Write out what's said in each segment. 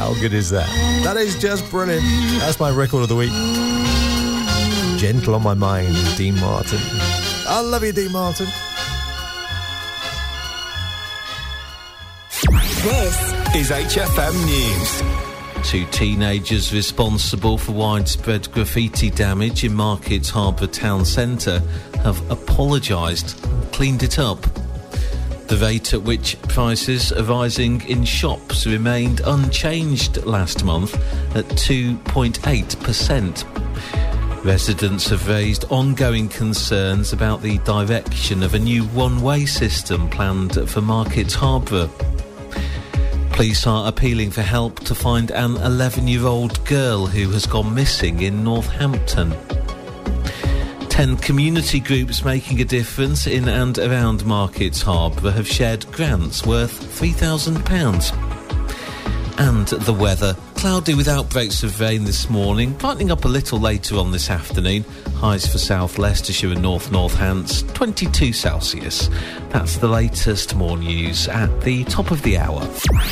How good is that? That is just brilliant. That's my record of the week. Gentle on My Mind, Dean Martin. I love you, Dean Martin. This is HFM News. 2 teenagers responsible for widespread graffiti damage in Market Harbour Town Centre have apologised and cleaned it up. The rate at which prices are rising in shops remained unchanged last month at 2.8%. Residents have raised ongoing concerns about the direction of a new one-way system planned for Market Harbour. Police are appealing for help to find an 11-year-old girl who has gone missing in Northampton. 10 community groups making a difference in and around Market Harbour have shared grants worth £3,000. And the weather. Cloudy with outbreaks of rain this morning, brightening up a little later on this afternoon. Highs for South Leicestershire and North Hants, 22 Celsius. That's the latest. More news at the top of the hour.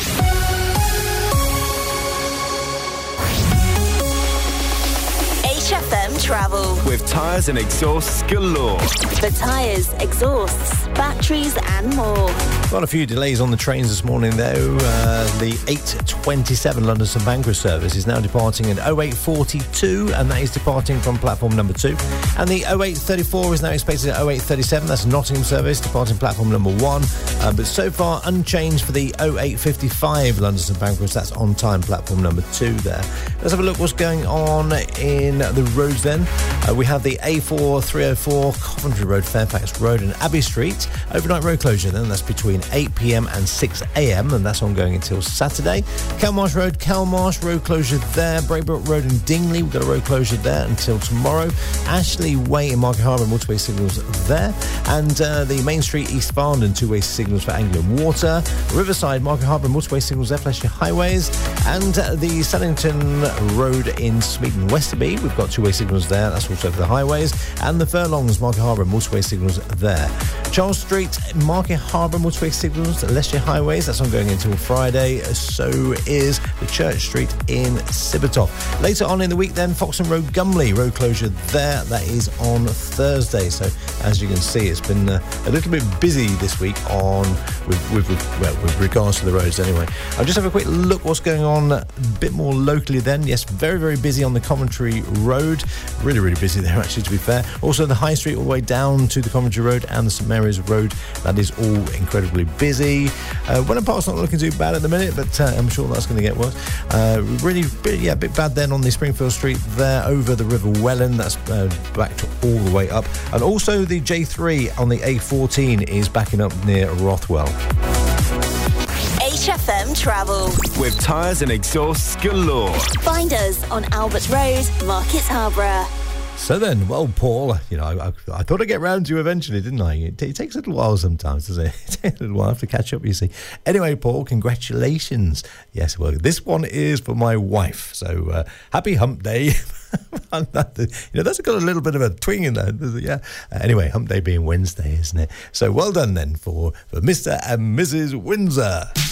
HFM Travel. With tyres and exhausts galore. For tyres, exhausts, batteries and more. Got a few delays on the trains this morning though. The 8:27 London St Pancras service is now departing at 08:42 and that is departing from platform number 2. And the 08:34 is now expected at 08:37. That's Nottingham service departing platform number 1. But so far unchanged for the 08:55 London St Pancras. That's on time platform number 2 there. Let's have a look what's going on in the roads then. We have the A4304 Coventry Road, Fairfax Road and Abbey Street. Overnight road closure then. That's between 8 p.m. and 6 a.m. and that's ongoing until Saturday. Kelmarsh Road closure there. Braybrook Road in Dingley, we've got a road closure there until tomorrow. Ashley Way in Market Harbour, motorway signals there. And the Main Street East Farndon, two-way signals for Anglian Water. Riverside, Market Harbour, motorway signals there, Fletcher Highways. And the Sellington Road in Smeaton Westerby, we've got two-way signals there, that's also for the highways. And the Furlongs, Market Harbour, motorway signals there. Charles Street, Market Harbour, motorway signals, Leicestershire Highways, that's ongoing until Friday. So is the Church Street in Sibbertoft. Later on in the week then, Foxton Road, Gumley, road closure there, that is on Thursday. So as you can see, it's been a little bit busy this week with regards to the roads anyway. I'll just have a quick look what's going on a bit more locally then. Yes, very, very busy on the Coventry Road. Really, really busy there actually, to be fair. Also the High Street all the way down to the Coventry Road and the St Mary's Road. That is all incredibly busy. Wenham Park's not looking too bad at the minute, but I'm sure that's going to get worse. A bit bad then on the Springfield Street there over the River Welland. That's backed all the way up. And also the J3 on the A14 is backing up near Rothwell. HFM Travel. With tyres and exhausts galore. Find us on Albert Road, Market Harbour. So then, well, Paul, I thought I'd get round to you eventually, didn't I? It takes a little while sometimes, doesn't it? It takes a little while to catch up, you see. Anyway, Paul, congratulations. Yes, well, this one is for my wife. So, happy hump day. That's got a little bit of a twing in there, does it? Yeah. Anyway, hump day being Wednesday, isn't it? So well done then for Mr. and Mrs. Windsor.